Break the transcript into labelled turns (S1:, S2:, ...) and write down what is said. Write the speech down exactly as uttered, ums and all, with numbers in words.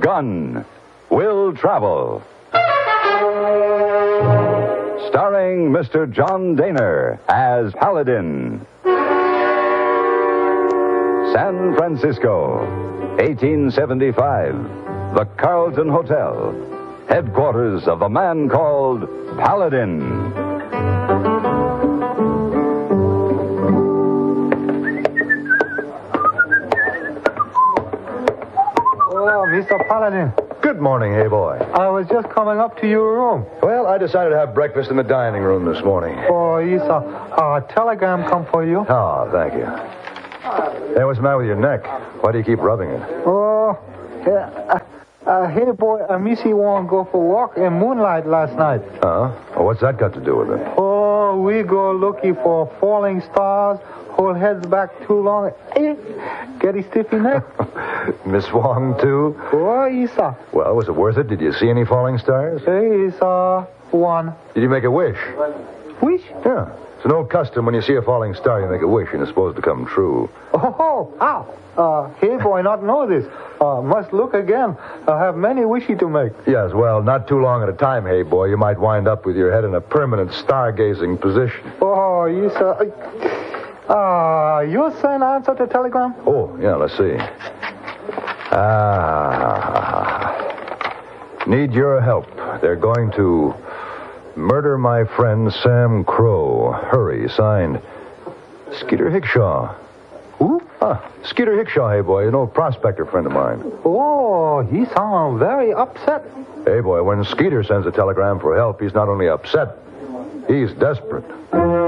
S1: gun will travel. Starring Mister John Daner as Paladin. San Francisco, eighteen seventy-five. The Carlton Hotel, headquarters of the man called Paladin.
S2: Oh, Mister Paladin.
S3: Good morning, hey boy.
S2: I was just coming up to your room.
S3: Well, I decided to have breakfast in the dining room this morning.
S2: Oh, Isa, a telegram come for you.
S3: Oh, thank you. Hey, what's the matter with your neck? Why do you keep rubbing it?
S2: Oh, yeah. Uh, uh, hey, boy, uh, Missy won't go for a walk in moonlight last night.
S3: Uh-huh. Well, what's that got to do with it?
S2: Oh, we go looking for falling stars, hold heads back too long. Eh, get a stiffy neck.
S3: Miss Wong, too?
S2: Oh, Isa.
S3: Well, was it worth it? Did you see any falling stars?
S2: Hey, Isa, one.
S3: Did you make a wish?
S2: Wish?
S3: Yeah. It's an old custom. When you see a falling star, you make a wish, and it's supposed to come true.
S2: Oh, how? Uh, hey, boy, not know this. Uh, must look again. I have many wishes to make.
S3: Yes, well, not too long at a time, hey, boy. You might wind up with your head in a permanent stargazing position.
S2: Oh, Isa. Ah, uh, you send answer to telegram?
S3: Oh, yeah, let's see. Ah. Need your help. They're going to murder my friend Sam Crow. Hurry, signed Skeeter Hickshaw.
S2: Who?
S3: Ah, Skeeter Hickshaw, hey, boy, an old prospector friend of mine.
S2: Oh, he sounds very upset.
S3: Hey, boy, when Skeeter sends a telegram for help, he's not only upset, he's desperate.